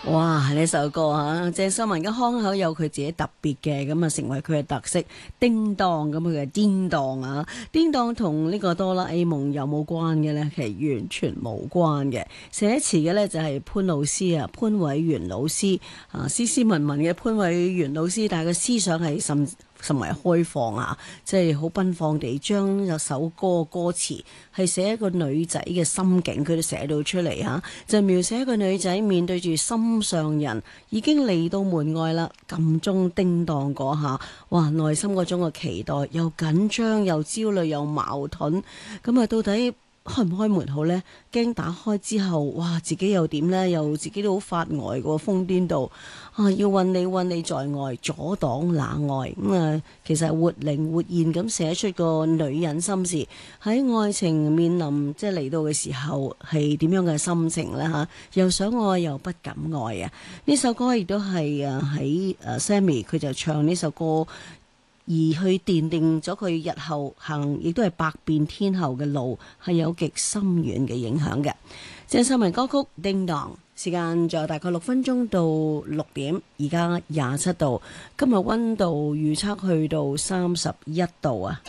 哇！呢首歌啊，鄭秀文嘅腔口有佢自己特別嘅，咁啊成為佢嘅特色。叮當咁佢嘅顛當啊，顛當同呢個哆啦 A 夢有冇關嘅呢？其實完全冇關嘅。寫詞嘅呢就係潘老師啊，潘偉源老師啊，斯斯文文嘅潘偉源老師，但係個思想係甚為開放啊，即係好奔放地將有首歌歌詞係寫一個女仔嘅心境，佢都寫到出嚟嚇，就描寫一個女仔面對住心上人已經嚟到門外啦，撳鐘叮當嗰下，哇！內心嗰種嘅期待又緊張又焦慮又矛盾，咁啊到底開唔開門好呢？驚打開之後，哇！自己又點呢？又自己都好發呆喎，瘋癲到啊！要韞你在外，阻擋那愛咁啊！其實活靈活現咁寫出個女人心事，喺愛情面臨即係嚟到嘅時候係點樣嘅心情呢？嚇，又想愛又不敢愛啊！呢首歌亦都係喺Sammy 佢就唱呢首歌，而去奠定咗佢日後行，亦都係百變天后嘅路，係有極深遠嘅影響嘅。鄭秀文歌曲《叮當》，時間仲有大概6分鐘到6點，而家27度，今日溫度預測去到31度啊！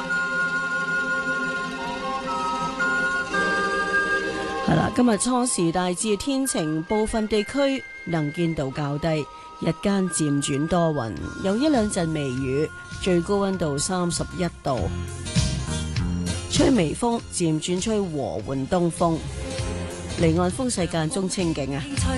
係啦，今日初時大致天晴，部分地區能見度較低，日間漸轉多雲，有一兩陣微雨，最高溫度31度，吹微風，漸轉吹和緩東風，離岸風勢間中清勁啊！